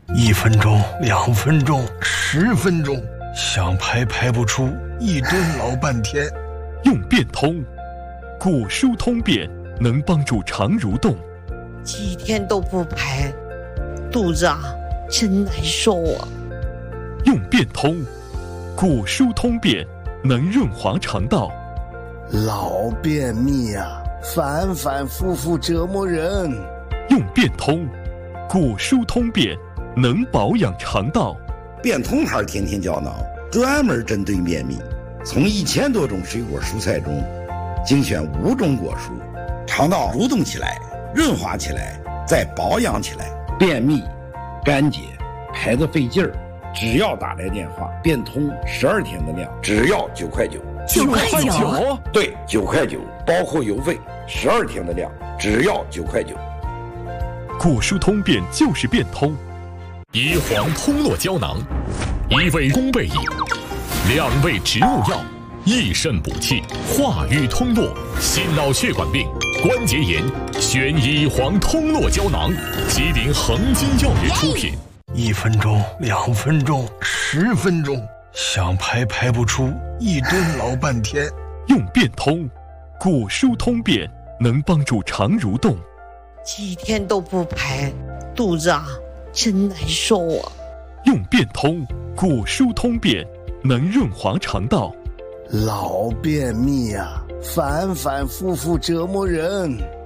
1分钟、2分钟、10分钟，想排排不出，一顿老半天。 用变通，古书通便能帮助肠蠕动。 几天都不排，肚子真难受啊。 用变通，古书通便能润滑肠道。 老便秘反反复复折磨人。 用变通，古书通便能保养肠道。 变通牌天天胶囊专门针对便秘，从1000多种水果蔬菜中精选5种果蔬，肠道蠕动起来，润滑起来，再保养起来。便秘、干结、排得费劲儿，只要打来电话，变通12天的量，只要9块9。 9块9？ 对，9块9，包括邮费，12天的量，只要9块9。 古书通便就是变通。 乙黄通络胶囊，1味宫贝饮，2味植物药，益肾补气，化瘀通络，心脑血管病、关节炎，选乙黄通络胶囊，吉林恒金药业出品。 1分钟、2分钟、10分钟，想排排不出，一顿老半天。 用变通，古书通便能帮助肠蠕动。 几天都不排，肚子真难受啊。 用变通，古书通便能润滑肠道。 老便秘反反复复折磨人。